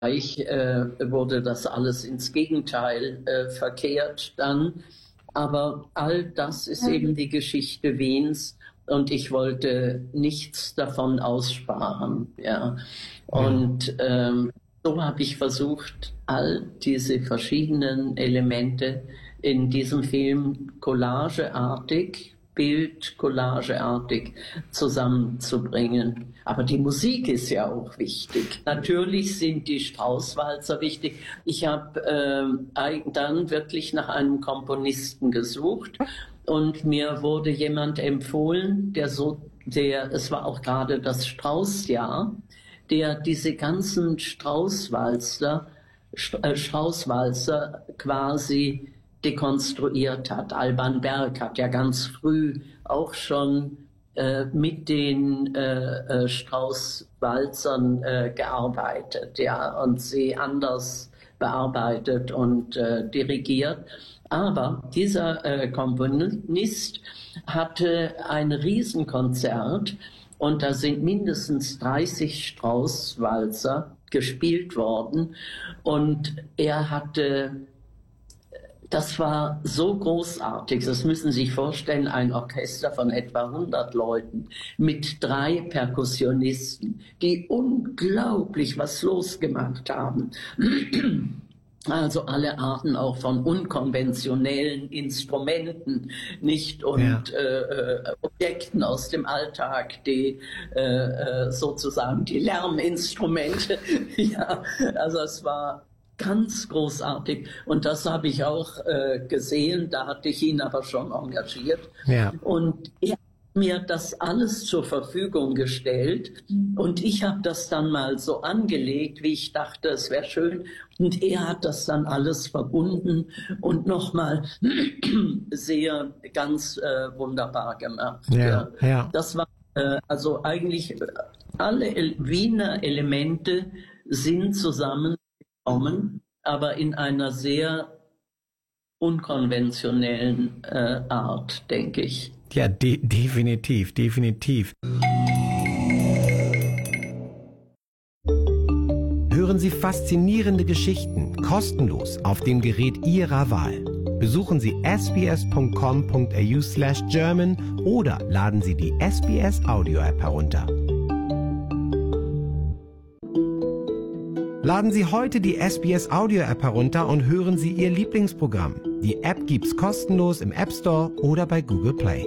wurde das alles ins Gegenteil verkehrt dann. Aber all das ist eben die Geschichte Wiens und ich wollte nichts davon aussparen. Ja. Und so habe ich versucht, all diese verschiedenen Elemente in diesem Film collageartig, Bildcollageartig zusammenzubringen. Aber die Musik ist ja auch wichtig. Natürlich sind die Straußwalzer wichtig. Ich habe dann wirklich nach einem Komponisten gesucht und mir wurde jemand empfohlen, es war auch gerade das Straußjahr, der diese ganzen Straußwalzer quasi dekonstruiert hat. Alban Berg hat ja ganz früh auch schon mit den Straußwalzern gearbeitet, ja, und sie anders bearbeitet und dirigiert. Aber dieser Komponist hatte ein Riesenkonzert und da sind mindestens 30 Straußwalzer gespielt worden und das war so großartig, das müssen Sie sich vorstellen, ein Orchester von etwa 100 Leuten mit 3 Perkussionisten, die unglaublich was losgemacht haben. Also alle Arten auch von unkonventionellen Instrumenten, nicht? Und Objekten aus dem Alltag, die sozusagen die Lärminstrumente. Ja, also es war ganz großartig. Und das habe ich auch gesehen. Da hatte ich ihn aber schon engagiert. Ja. Und er hat mir das alles zur Verfügung gestellt. Und ich habe das dann mal so angelegt, wie ich dachte, es wäre schön. Und er hat das dann alles verbunden und nochmal sehr ganz wunderbar gemacht. Ja. Das war also eigentlich alle Wiener Elemente sind zusammengekommen, aber in einer sehr unkonventionellen Art, denke ich. Ja, definitiv. Hören Sie faszinierende Geschichten kostenlos auf dem Gerät Ihrer Wahl. Besuchen Sie sbs.com.au/German oder laden Sie die SBS Audio App herunter. Laden Sie heute die SBS Audio App herunter und hören Sie Ihr Lieblingsprogramm. Die App gibt's kostenlos im App Store oder bei Google Play.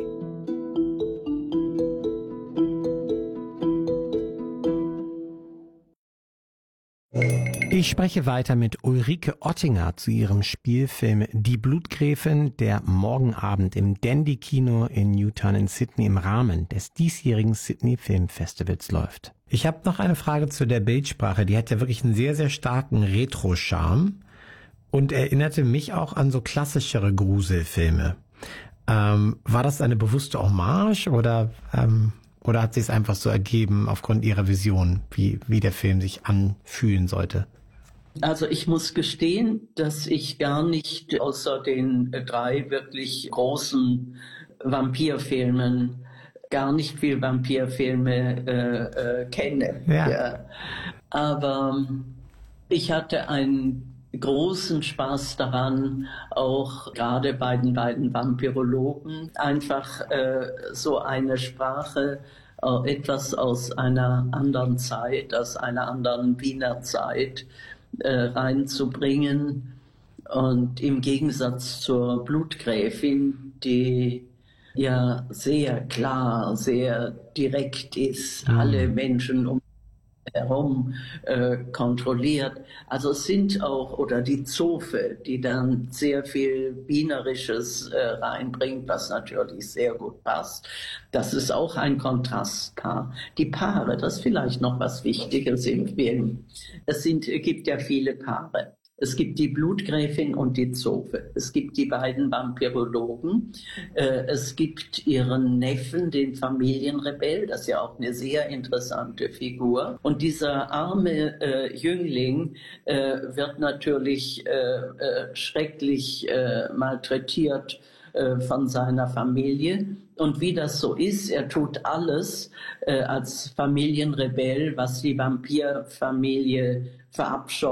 Ich spreche weiter mit Ulrike Ottinger zu ihrem Spielfilm Die Blutgräfin, der morgen Abend im Dandy Kino in Newtown in Sydney im Rahmen des diesjährigen Sydney Film Festivals läuft. Ich habe noch eine Frage zu der Bildsprache. Die hat ja wirklich einen sehr, sehr starken Retro-Charme und erinnerte mich auch an so klassischere Gruselfilme. War das eine bewusste Hommage oder hat sich es einfach so ergeben aufgrund Ihrer Vision, wie der Film sich anfühlen sollte? Also ich muss gestehen, dass ich gar nicht außer den 3 wirklich großen Vampirfilmen gar nicht viel Vampirfilme kenne. Ja. Aber ich hatte einen großen Spaß daran, auch gerade bei den beiden Vampirologen, einfach so eine Sprache, etwas aus einer anderen Zeit, aus einer anderen Wiener Zeit reinzubringen. Und im Gegensatz zur Blutgräfin, die ja sehr klar, sehr direkt ist, alle Menschen um herum kontrolliert. Also es sind auch, oder die Zofe, die dann sehr viel Wienerisches reinbringt, was natürlich sehr gut passt. Das ist auch ein Kontrastpaar. Die Paare, das ist vielleicht noch was Wichtiges im Film. Gibt ja viele Paare. Es gibt die Blutgräfin und die Zofe. Es gibt die beiden Vampirologen. Es gibt ihren Neffen, den Familienrebell. Das ist ja auch eine sehr interessante Figur. Und dieser arme Jüngling wird natürlich schrecklich malträtiert von seiner Familie. Und wie das so ist, er tut alles als Familienrebell, was die Vampirfamilie verabscheut.